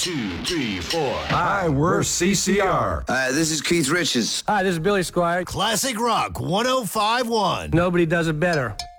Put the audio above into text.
two, three, four. Hi, we're CCR. This is Keith Richards. Hi, this is Billy Squire. Classic Rock 1051. Nobody does it better.